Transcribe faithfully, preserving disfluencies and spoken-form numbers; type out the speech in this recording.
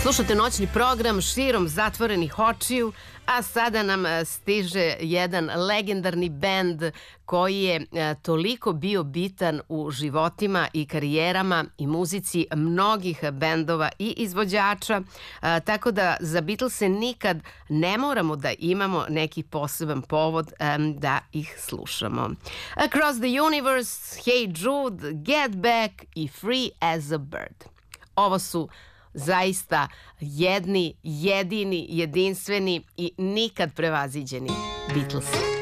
Slušate noćni program širom zatvorenih očiju, a sada nam stiže jedan legendarni bend koji je toliko bio bitan u životima i karijerama i muzici mnogih bendova i izvođača, tako da za Beatlese nikad ne moramo da imamo neki poseban povod da ih slušamo. Across the Universe, Hey Jude, Get Back i Free as a Bird. Ovo su zaista jedni, jedini, jedinstveni i nikad prevaziđeni Beatlesi.